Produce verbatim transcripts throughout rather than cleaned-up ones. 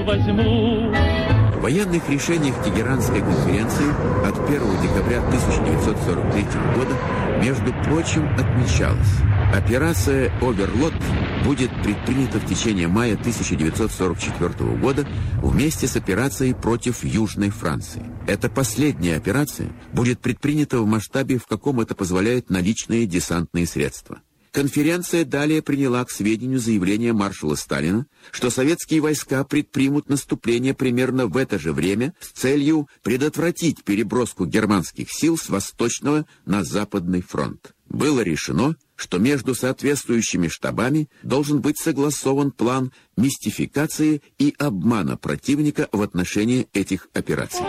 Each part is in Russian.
возьму. В военных решениях Тегеранской конференции от первого декабря тысяча девятьсот сорок третьего года, между прочим, отмечалось: операция «Оверлот» будет предпринята в течение мая тысяча девятьсот сорок четвёртого года вместе с операцией против Южной Франции. Эта последняя операция будет предпринята в масштабе, в каком это позволяют наличные десантные средства. Конференция далее приняла к сведению заявление маршала Сталина, что советские войска предпримут наступление примерно в это же время с целью предотвратить переброску германских сил с Восточного на Западный фронт. Было решено, что между соответствующими штабами должен быть согласован план мистификации и обмана противника в отношении этих операций.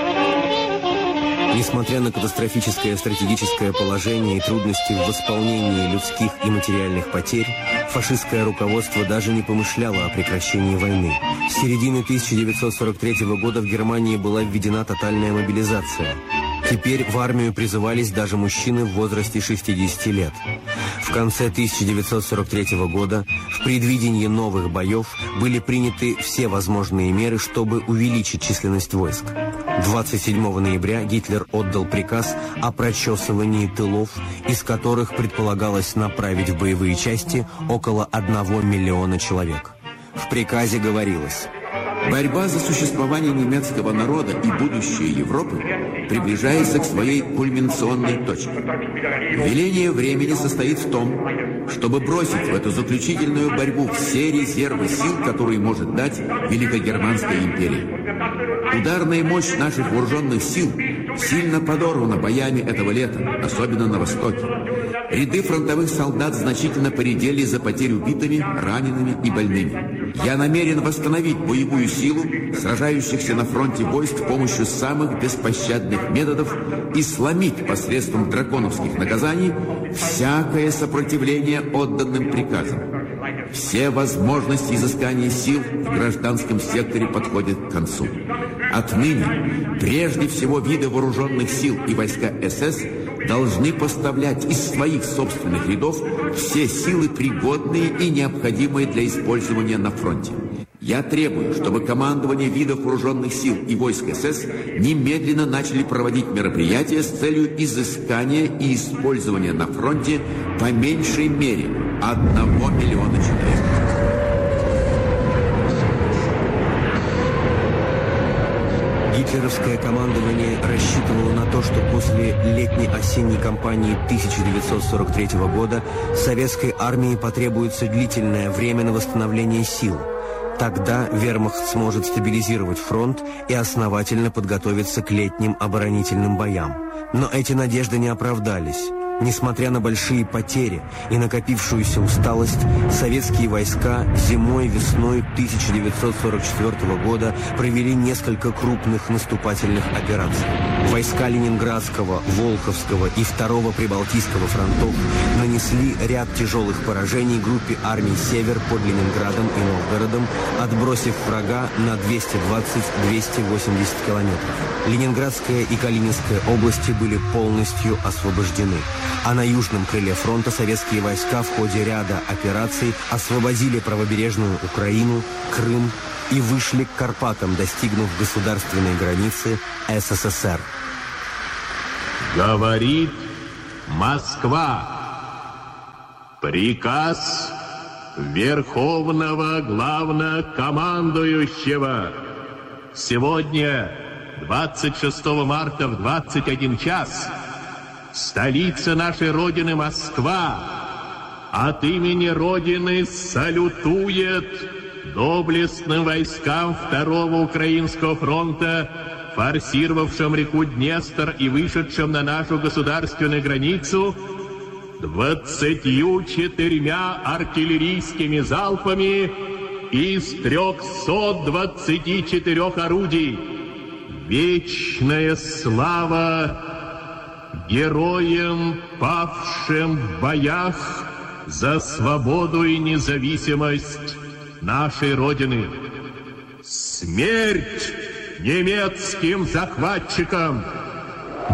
Несмотря на катастрофическое стратегическое положение и трудности в восполнении людских и материальных потерь, фашистское руководство даже не помышляло о прекращении войны. С середины тысяча девятьсот сорок третьего года в Германии была введена тотальная мобилизация. Теперь в армию призывались даже мужчины в возрасте шестидесяти лет. В конце тысяча девятьсот сорок третьего года в предвидении новых боев были приняты все возможные меры, чтобы увеличить численность войск. двадцать седьмого ноября Гитлер отдал приказ о прочесывании тылов, из которых предполагалось направить в боевые части около одного миллиона человек. В приказе говорилось: борьба за существование немецкого народа и будущее Европы приближается к своей кульминационной точке. Веление времени состоит в том, чтобы бросить в эту заключительную борьбу все резервы сил, которые может дать Великогерманская империя. Ударная мощь наших вооруженных сил сильно подорвана боями этого лета, особенно на Востоке. Ряды фронтовых солдат значительно поредели за потерь убитыми, ранеными и больными. Я намерен восстановить боевую силу сражающихся на фронте войск с помощью самых беспощадных методов и сломить посредством драконовских наказаний всякое сопротивление отданным приказам. Все возможности изыскания сил в гражданском секторе подходят к концу. Отныне прежде всего виды вооруженных сил и войска СС должны поставлять из своих собственных рядов все силы, пригодные и необходимые для использования на фронте. Я требую, чтобы командование видов вооруженных сил и войск СС немедленно начали проводить мероприятия с целью изыскания и использования на фронте по меньшей мере одного миллиона человек. Гитлеровское командование рассчитывало на то, что после летней-осенней кампании тысяча девятьсот сорок третьего года советской армии потребуется длительное время на восстановление сил. Тогда вермахт сможет стабилизировать фронт и основательно подготовиться к летним оборонительным боям. Но эти надежды не оправдались. Несмотря на большие потери и накопившуюся усталость, советские войска зимой-весной тысяча девятьсот сорок четвёртого года провели несколько крупных наступательных операций. Войска Ленинградского, Волховского и Второго Прибалтийского фронтов нанесли ряд тяжелых поражений группе армий «Север» под Ленинградом и Новгородом, отбросив врага на двести двадцать — двести восемьдесят километров. Ленинградская и Калининская области были полностью освобождены. А на южном крыле фронта советские войска в ходе ряда операций освободили правобережную Украину, Крым и вышли к Карпатам, достигнув государственной границы СССР. Говорит Москва. Приказ Верховного Главнокомандующего. Сегодня, двадцать шестого марта в двадцать один час, столица нашей Родины Москва от имени Родины салютует доблестным войскам Второго Украинского фронта, форсировавшим реку Днестр и вышедшим на нашу государственную границу двадцатью четырьмя артиллерийскими залпами из трехсот двадцати четырёх орудий. Вечная слава героям, павшим в боях за свободу и независимость нашей Родины. Смерть немецким захватчикам!